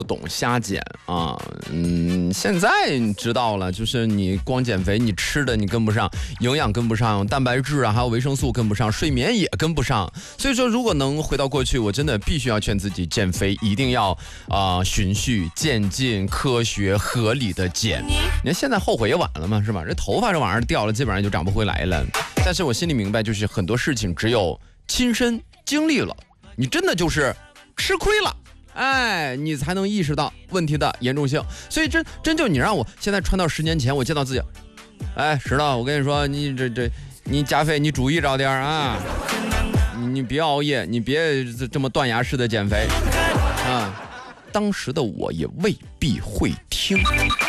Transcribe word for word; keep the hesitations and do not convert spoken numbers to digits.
不懂瞎减啊，嗯，现在你知道了，就是你光减肥，你吃的你跟不上，营养跟不上，蛋白质啊，还有维生素跟不上，睡眠也跟不上。所以说，如果能回到过去，我真的必须要劝自己减肥，一定要啊、呃、循序渐进、科学合理的减。你看现在后悔也晚了嘛，是吧？这头发这玩意儿掉了，基本上就长不回来了。但是我心里明白，就是很多事情只有亲身经历了，你真的就是吃亏了。哎，你才能意识到问题的严重性。所以真真就你让我现在穿到十年前，我见到自己，哎，石头，我跟你说，你这这，你加肥，你注意着点啊，你你别熬夜，你别这么断崖式的减肥啊。当时的我也未必会听。